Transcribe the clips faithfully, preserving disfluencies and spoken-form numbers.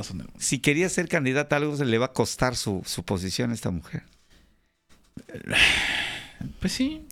razón del mundo. Si quería ser candidata, algo se le va a costar su, su posición a esta mujer. Pues sí.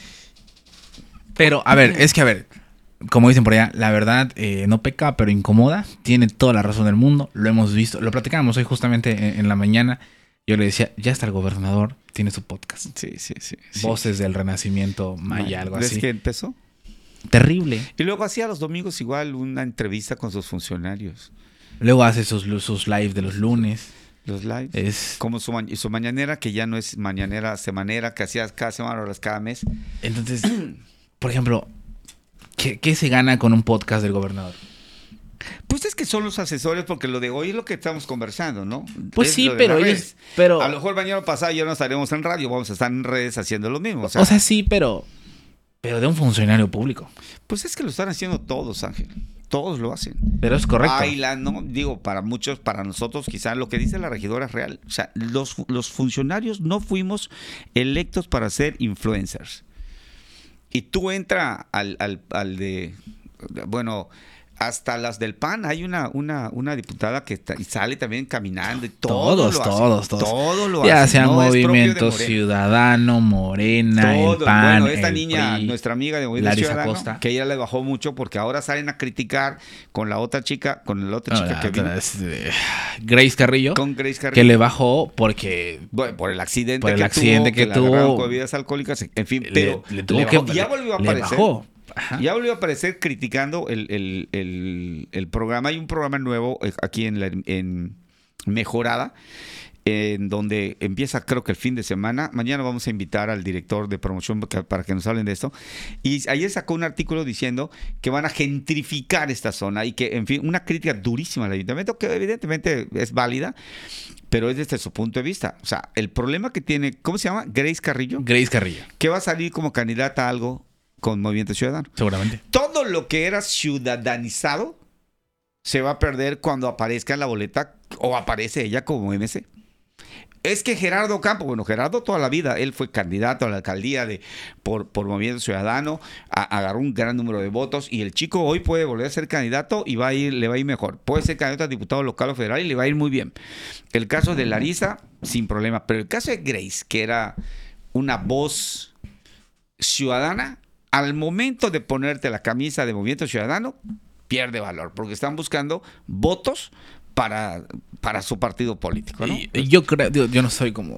Pero, a ver, es que, a ver, como dicen por allá, la verdad eh, no peca, pero incomoda. Tiene toda la razón del mundo. Lo hemos visto. Lo platicábamos hoy justamente en, en la mañana. Yo le decía, ya está el gobernador, tiene su podcast. Sí, sí, sí. Voces sí. del Renacimiento Maya, algo ¿Ves así. que empezó? Terrible. Y luego hacía los domingos igual una entrevista con sus funcionarios. Luego hace sus, sus live de los lunes. Los lives. Es... Como su, ma- su mañanera, que ya no es mañanera, semanera, que hacía cada semana, ahora es cada mes. Entonces, por ejemplo, ¿qué, ¿qué se gana con un podcast del gobernador? Pues es que son los asesores, porque lo de hoy es lo que estamos conversando, ¿no? Pues Es sí, lo de pero las ellos... redes. Pero... A lo mejor mañana pasado ya no estaremos en radio, vamos a estar en redes haciendo lo mismo. O sea, O sea, sí, pero... Pero de un funcionario público. pues es que lo están haciendo todos, Ángel. Todos lo hacen. Pero es correcto. Baila, no, digo, para muchos, para nosotros, quizá lo que dice la regidora es real. O sea, los, los funcionarios no fuimos electos para ser influencers. Y tú entra al, al, al de, bueno, hasta las del P A N, hay una, una, una diputada que está, y sale también caminando y todo Todos, lo todos, hacen, todos. todo lo Ya hacen, sea no es propio de Movimiento Morena. Ciudadano, Morena, Todo. el P A N, Bueno, esta el niña, P R I, nuestra amiga de Movimiento Larisa Ciudadano, Costa. que ella le bajó mucho porque ahora salen a criticar con la otra chica, con la otra No, chica la que otra vino, es, eh, Grace Carrillo, con Grace Carrillo. que le bajó porque Bueno, por el accidente por el que accidente tuvo, que que, la agarraron tuvo, con bebidas alcohólicas, en fin, le, pero le tuvo le que bajó, ya volvió a le aparecer. bajó. Ajá. Ya volvió a aparecer criticando el, el, el, el programa. Hay un programa nuevo aquí en, la, en Mejorada, en donde empieza creo que el fin de semana. Mañana vamos a invitar al director de promoción para que nos hablen de esto. Y ayer sacó un artículo diciendo que van a gentrificar esta zona y que, en fin, una crítica durísima al ayuntamiento, que evidentemente es válida, pero es desde su punto de vista. O sea, el problema que tiene, ¿cómo se llama? Grace Carrillo, Grace Carrillo, que va a salir como candidata a algo con Movimiento Ciudadano. seguramente. Todo lo que era ciudadanizado se va a perder cuando aparezca en la boleta o aparece ella como M C. Es que Gerardo Campo, bueno, Gerardo toda la vida, él fue candidato a la alcaldía de por, por Movimiento Ciudadano, a, agarró un gran número de votos y el chico hoy puede volver a ser candidato y va a ir, le va a ir mejor. Puede ser candidato a diputado local o federal y le va a ir muy bien. El caso de Larisa, sin problema. Pero el caso de Grace, que era una voz ciudadana, al momento de ponerte la camisa de Movimiento Ciudadano, pierde valor, porque están buscando votos para, para su partido político, ¿no? Y, y yo creo, yo, yo no soy como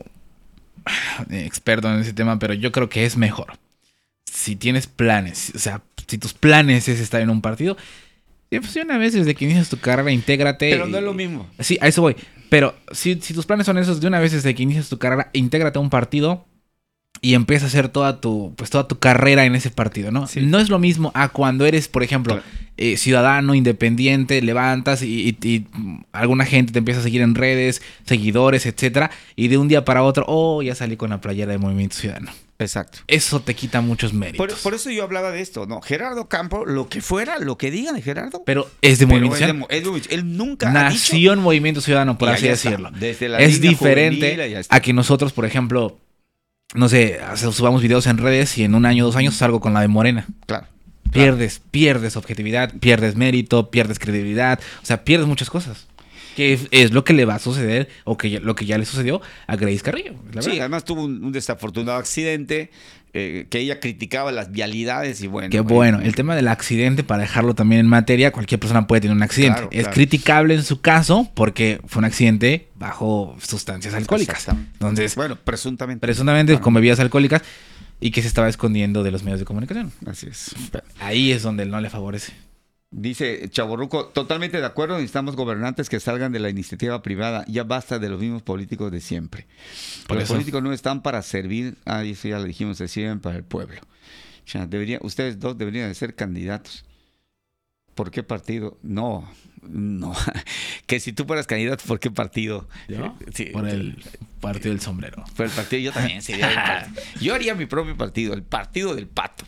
experto en ese tema, pero yo creo que es mejor. Si tienes planes, o sea, si tus planes es estar en un partido, y pues una vez desde que inicias tu carrera, intégrate. Pero no es lo mismo. Sí, a eso voy. Pero si, si tus planes son esos, de una vez desde que inicias tu carrera, intégrate a un partido y empieza a hacer toda tu, pues toda tu carrera en ese partido, ¿no? Sí. No es lo mismo a cuando eres, por ejemplo, Claro. eh, ciudadano, independiente, levantas y, y, y alguna gente te empieza a seguir en redes, seguidores, etcétera, y de un día para otro, oh, ya salí con la playera de Movimiento Ciudadano. Exacto. Eso te quita muchos méritos. Por, por eso yo hablaba de esto, ¿no? Gerardo Campo, lo que fuera, lo que digan de Gerardo. Pero es de pero Movimiento es de Ciudadano. Mo- es de Movimiento- él nunca ha Nació dicho. en Movimiento Ciudadano, por Y así allá está, decirlo. desde la Es línea diferente juvenil, allá está. a que nosotros, por ejemplo, no sé, hace- subamos videos en redes y en un año, dos años salgo con la de Morena. Claro. Pierdes, pierdes objetividad, pierdes mérito, pierdes credibilidad, o sea, pierdes muchas cosas. Que es, es lo que le va a suceder, o que ya- lo que ya le sucedió a Grace Carrillo. la Sí, verdad. además tuvo un, un desafortunado accidente, eh, que ella criticaba las vialidades y bueno. Qué eh, bueno. El tema del accidente, para dejarlo también en materia, cualquier persona puede tener un accidente. Claro, es claro. criticable en su caso porque fue un accidente bajo sustancias alcohólicas. Exactamente. Entonces, Bueno, presuntamente. presuntamente Claro. con bebidas alcohólicas y que se estaba escondiendo de los medios de comunicación. Así es. Ahí es donde no le favorece. Dice Chavorruco, totalmente de acuerdo, necesitamos gobernantes que salgan de la iniciativa privada, ya basta de los mismos políticos de siempre. Por los eso. políticos no están para servir, ah, eso ya lo dijimos, se sirven para el pueblo. O sea, debería, ustedes dos deberían de ser candidatos. ¿Por qué partido? No, no. Que si tú fueras candidato, ¿por qué partido? ¿Yo? Eh, sí, Por el partido del sombrero. Por el partido, yo también sería del partido. Yo haría mi propio partido, el partido del pato.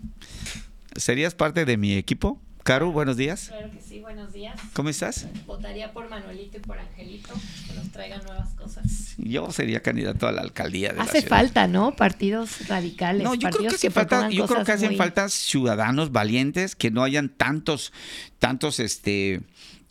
¿Serías parte de mi equipo? Caru, buenos días. Claro que sí, buenos días. ¿Cómo estás? Votaría por Manuelito y por Angelito, que nos traigan nuevas cosas. Yo sería candidato a la alcaldía de la Hace ciudad. falta, ¿no? Partidos radicales. No, yo creo partidos que, hace que falta, propongan yo creo cosas que hacen muy- falta ciudadanos valientes, que no hayan tantos, tantos, este,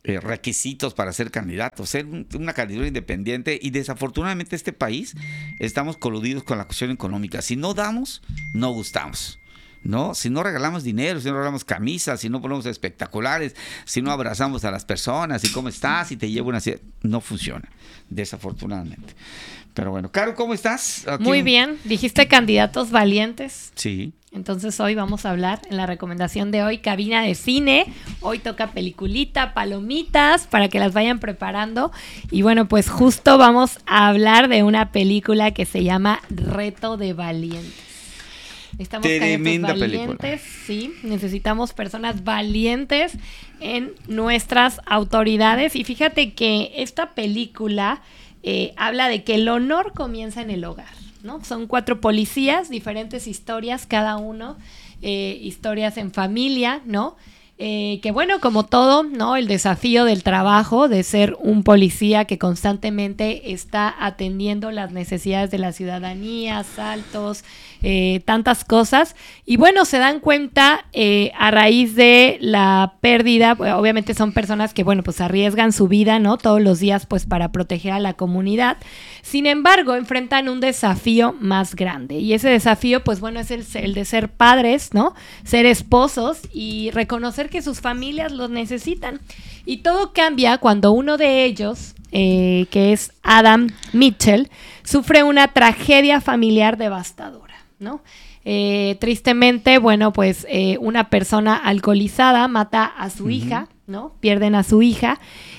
eh, requisitos para ser candidato, ser un, una candidatura independiente, y desafortunadamente este país estamos coludidos con la cuestión económica. Si no damos, no gustamos, ¿no? Si no regalamos dinero, si no regalamos camisas, si no ponemos espectaculares, si no abrazamos a las personas, y cómo estás, y te llevo una... No funciona, desafortunadamente. Pero bueno, Caro, ¿cómo estás? Aquí... Muy bien, dijiste candidatos valientes. Sí. Entonces hoy vamos a hablar en la recomendación de hoy, cabina de cine. Hoy toca peliculita, palomitas, para que las vayan preparando. Y bueno, pues justo vamos a hablar de una película que se llama Reto de Valientes. Estamos Tremenda valientes, película. Sí, necesitamos personas valientes en nuestras autoridades. Y fíjate que esta película eh, habla de que el honor comienza en el hogar, ¿no? Son cuatro policías, diferentes historias, cada uno, eh, historias en familia, ¿no? Eh, que bueno, como todo, ¿no? El desafío del trabajo, de ser un policía que constantemente está atendiendo las necesidades de la ciudadanía, asaltos, eh, tantas cosas. Y bueno, se dan cuenta eh, a raíz de la pérdida, obviamente son personas que, bueno, pues arriesgan su vida, ¿no? Todos los días, pues para proteger a la comunidad. Sin embargo, enfrentan un desafío más grande. Y ese desafío, pues bueno, es el, el de ser padres, ¿no? Ser esposos y reconocer que sus familias los necesitan. Y todo cambia cuando uno de ellos, eh, que es Adam Mitchell, sufre una tragedia familiar devastadora, ¿no? Eh, tristemente, bueno, pues eh, una persona alcoholizada mata a su uh-huh. hija, ¿no? Pierden a su hija.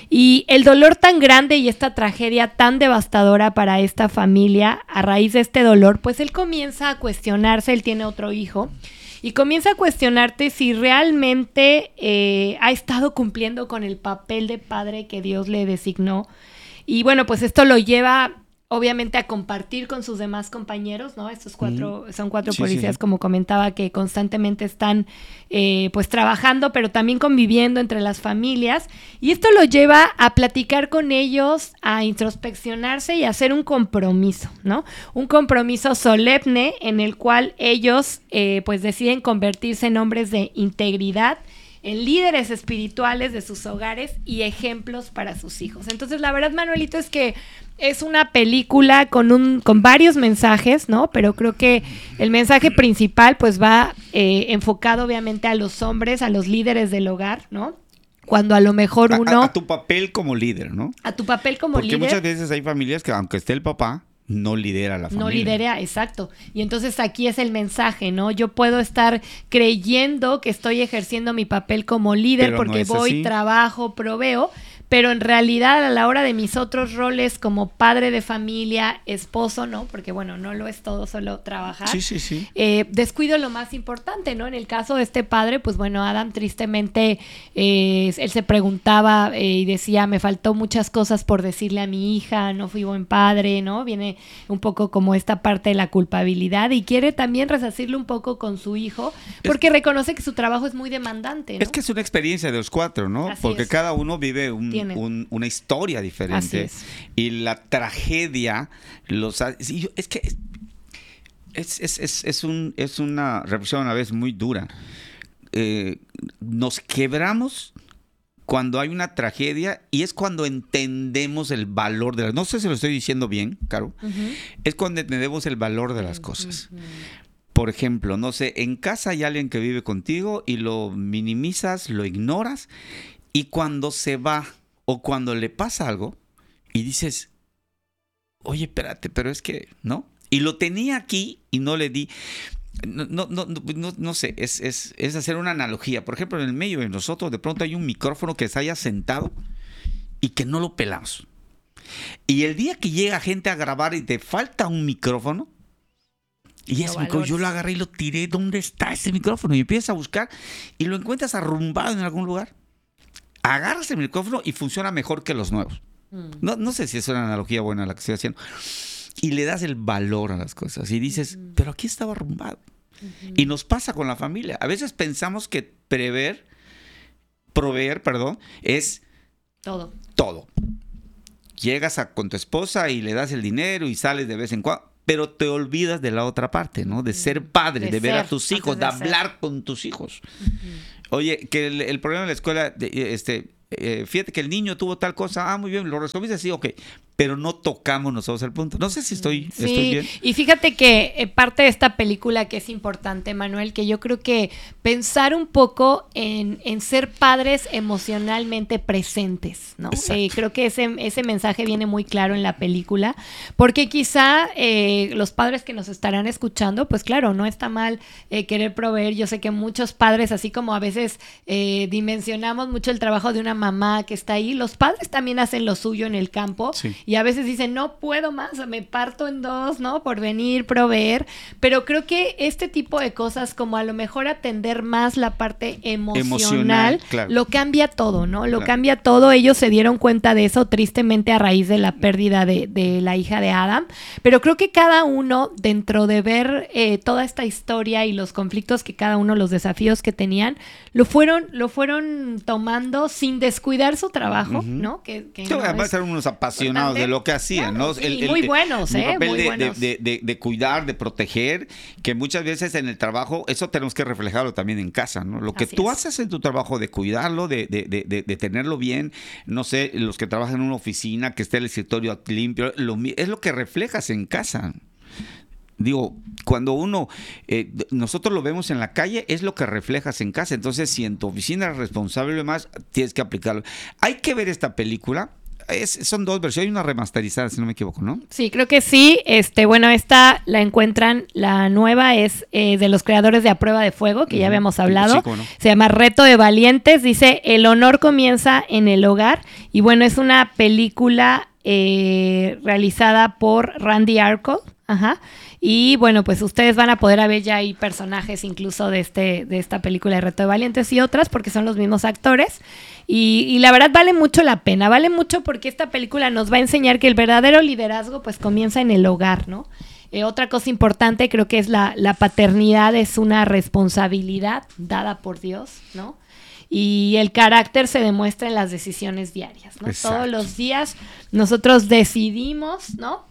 Y el dolor tan grande y esta tragedia tan devastadora para esta familia, a raíz de este dolor, pues él comienza a cuestionarse, él tiene otro hijo, y comienza a cuestionarte si realmente eh, ha estado cumpliendo con el papel de padre que Dios le designó. Y bueno, pues esto lo lleva obviamente a compartir con sus demás compañeros, ¿no? Estos cuatro, son cuatro sí, policías, sí. como comentaba, que constantemente están eh, pues trabajando, pero también conviviendo entre las familias. Y esto lo lleva a platicar con ellos, a introspeccionarse y a hacer un compromiso, ¿no? Un compromiso solemne en el cual ellos eh, pues deciden convertirse en hombres de integridad, en líderes espirituales de sus hogares y ejemplos para sus hijos. Entonces, la verdad, Manuelito, es que es una película con un con varios mensajes, ¿no? Pero creo que el mensaje principal, pues, va eh, enfocado, obviamente, a los hombres, a los líderes del hogar, ¿no? Cuando a lo mejor uno... A, a, a tu papel como líder, ¿no? A tu papel como Porque líder. Porque muchas veces hay familias que, aunque esté el papá, no lidera la familia. No lidera, exacto. Y entonces aquí es el mensaje, ¿no? Yo puedo estar creyendo que estoy ejerciendo mi papel como líder Pero porque no es voy, así. trabajo, proveo, pero en realidad a la hora de mis otros roles como padre de familia, esposo, ¿no? Porque bueno, no lo es todo solo trabajar. Sí, sí, sí. Eh, descuido lo más importante, ¿no? En el caso de este padre, pues bueno, Adam tristemente, eh, él se preguntaba eh, y decía, me faltó muchas cosas por decirle a mi hija, no fui buen padre, ¿no? Viene un poco como esta parte de la culpabilidad y quiere también resarcirle un poco con su hijo porque es, reconoce que su trabajo es muy demandante, ¿no? Es que es una experiencia de los cuatro, ¿no? Así porque es. Cada uno vive un, un, una historia diferente. Es. Y la tragedia los ha, es que es, es, es, es, un, es una reflexión a la vez muy dura. Eh, nos quebramos cuando hay una tragedia y es cuando entendemos el valor de las... No sé si lo estoy diciendo bien, Caro. Uh-huh. Es cuando entendemos el valor de las cosas. Uh-huh. Por ejemplo, no sé, en casa hay alguien que vive contigo y lo minimizas, lo ignoras, y cuando se va o cuando le pasa algo y dices, oye, espérate, pero es que, ¿no? Y lo tenía aquí y no le di... No, no, no, no, no sé, es, es, es hacer una analogía. Por ejemplo, en el medio de nosotros de pronto hay un micrófono que se haya sentado y que no lo pelamos. Y el día que llega gente a grabar y te falta un micrófono, y ese micrófono, yo lo agarré y lo tiré, ¿dónde está ese micrófono? Y empiezas a buscar y lo encuentras arrumbado en algún lugar. Agarras el micrófono y funciona mejor que los nuevos. Mm. No, no sé si es una analogía buena la que estoy haciendo. Y le das el valor a las cosas y dices, uh-huh. pero aquí estaba arrumbado. Uh-huh. Y nos pasa con la familia. A veces pensamos que prever, proveer, perdón, es todo. Todo. Llegas a, con tu esposa y le das el dinero y sales de vez en cuando, pero te olvidas de la otra parte, ¿no? De ser padre, de, de ver ser, a tus hijos, de, de hablar con tus hijos. Uh-huh. Oye, que el, el problema de la escuela, de, este... eh, fíjate que el niño tuvo tal cosa, ah, muy bien, lo resolviste así, ok, pero no tocamos nosotros el punto. No sé si estoy, Sí, estoy bien. y fíjate que eh, parte de esta película que es importante, Manuel, que yo creo que pensar un poco en, en ser padres emocionalmente presentes, ¿no? Eh, creo que ese, ese mensaje viene muy claro en la película, porque quizá eh, los padres que nos estarán escuchando, pues claro, no está mal eh, querer proveer. Yo sé que muchos padres, así como a veces eh, dimensionamos mucho el trabajo de una mamá que está ahí, los padres también hacen lo suyo en el campo. Sí. Y a veces dicen, no puedo más, me parto en dos, ¿no? Por venir, proveer. Pero creo que este tipo de cosas, como a lo mejor atender más la parte emocional, Emocional, claro. lo cambia todo, ¿no? Lo Claro. cambia todo. Ellos se dieron cuenta de eso tristemente a raíz de la pérdida de, de la hija de Adam. Pero creo que cada uno, dentro de ver eh, toda esta historia y los conflictos que cada uno, los desafíos que tenían, lo fueron, lo fueron tomando sin descuidar su trabajo, Ujú. ¿no? Que, que Sí, no además es- eran unos apasionados de lo que hacían, Claro, ¿no? sí, muy buenos, el ¿eh? papel Muy de, buenos. de- de- de cuidar, de proteger, que muchas veces en el trabajo, eso tenemos que reflejarlo también en casa, ¿no? Lo que Así tú es. haces en tu trabajo, de cuidarlo, de, de, de, de- de tenerlo bien, no sé, los que trabajan en una oficina, que esté el escritorio limpio, lo mi- es lo que reflejas en casa. Digo, cuando uno, eh, nosotros lo vemos en la calle, es lo que reflejas en casa. Entonces, si en tu oficina eres responsable y más, tienes que aplicarlo. Hay que ver esta película. Es- son dos versiones, hay una remasterizada, si no me equivoco, ¿no? Sí, creo que sí. Este, bueno, esta la encuentran, la nueva es eh, de los creadores de A Prueba de Fuego, que ya Ujú. habíamos hablado. Sí, cómo no. Se llama Reto de Valientes. Dice, el honor comienza en el hogar. Y bueno, es una película eh, realizada por Randy Arco. Ajá. Y bueno, pues ustedes van a poder ver ya ahí personajes incluso de este de esta película de Reto de Valientes y otras, porque son los mismos actores. Y, y la verdad vale mucho la pena, vale mucho porque esta película nos va a enseñar que el verdadero liderazgo pues comienza en el hogar, ¿no? Eh, otra cosa importante creo que es la, la paternidad, es una responsabilidad dada por Dios, ¿no? Y el carácter se demuestra en las decisiones diarias, ¿no? Exacto. Todos los días nosotros decidimos, ¿no?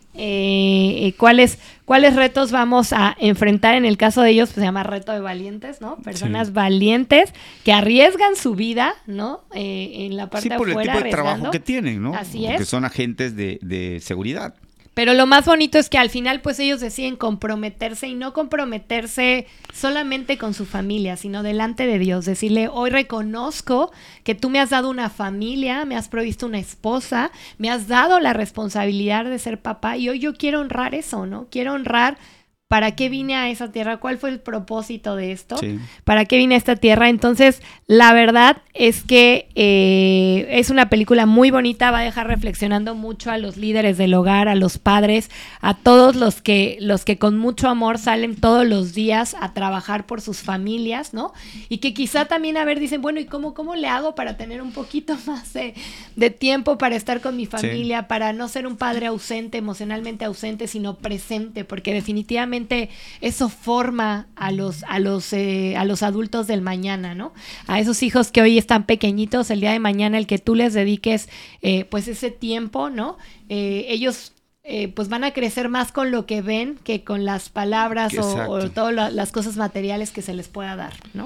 Eh, eh, cuáles cuáles retos vamos a enfrentar. En el caso de ellos pues se llama Reto de Valientes, ¿no? Personas Sí. valientes que arriesgan su vida, ¿no? Eh, en la parte Sí, por el afuera, tipo de trabajo arriesgando. que tienen, ¿no? Así Porque es. son agentes de, de seguridad. Pero lo más bonito es que al final pues ellos deciden comprometerse y no comprometerse solamente con su familia, sino delante de Dios. Decirle, hoy reconozco que tú me has dado una familia, me has provisto una esposa, me has dado la responsabilidad de ser papá y hoy yo quiero honrar eso, ¿no? Quiero honrar para qué vine a esa tierra, cuál fue el propósito de esto, Sí. para qué vine a esta tierra. Entonces, la verdad es que eh, es una película muy bonita, va a dejar reflexionando mucho a los líderes del hogar, a los padres, a todos los que, los que con mucho amor salen todos los días a trabajar por sus familias, ¿no? Y que quizá también, a ver, dicen, bueno, ¿y cómo, cómo le hago para tener un poquito más de, de tiempo para estar con mi familia, Sí. para no ser un padre ausente, emocionalmente ausente, sino presente? Porque definitivamente eso forma a los, a los, eh, a los adultos del mañana, ¿no? A esos hijos que hoy están pequeñitos, el día de mañana, el que tú les dediques eh, pues ese tiempo, ¿no? Eh, ellos eh, pues van a crecer más con lo que ven que con las palabras o, Exacto. o todas la- las cosas materiales que se les pueda dar, ¿no?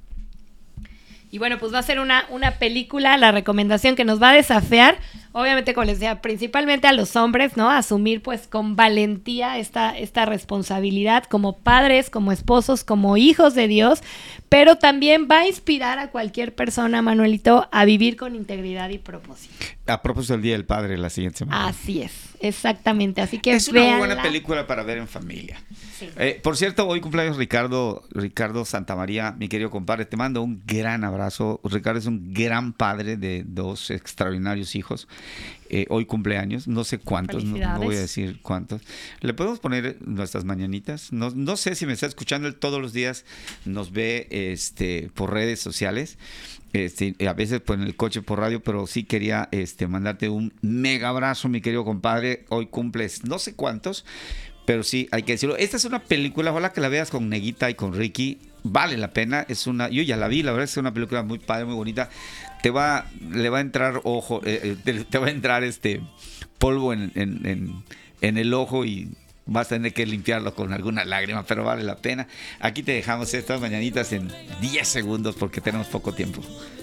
Y bueno, pues va a ser una, una película, la recomendación que nos va a desafiar, obviamente, como les decía, principalmente a los hombres, ¿no? Asumir pues con valentía esta, esta responsabilidad como padres, como esposos, como hijos de Dios, pero también va a inspirar a cualquier persona, Manuelito, a vivir con integridad y propósito. A propósito del Día del Padre la siguiente semana. Así es, exactamente. Así que Es una muy buena véanla. película para ver en familia. Sí. Eh, por cierto, hoy cumpleaños Ricardo, Ricardo Santamaría, mi querido compadre. Te mando un gran abrazo. Ricardo es un gran padre de dos extraordinarios hijos. Eh, hoy cumpleaños, no sé cuántos, no, no Felicidades. voy a decir cuántos. ¿Le podemos poner nuestras mañanitas? No, no sé si me está escuchando, él todos los días nos ve este, por redes sociales. Este, a veces pues en el coche por radio, pero sí quería este, mandarte un mega abrazo, mi querido compadre. Hoy cumples no sé cuántos, pero sí, hay que decirlo. Esta es una película, ojalá que la veas con Neguita y con Ricky. Vale la pena. Es una, yo ya la vi, la verdad es que es una película muy padre, muy bonita. Te va, le va a entrar ojo, eh, eh, te, te va a entrar este polvo en, en, en, en el ojo y vas a tener que limpiarlo con alguna lágrima, pero vale la pena. Aquí te dejamos estas mañanitas en diez segundos porque tenemos poco tiempo.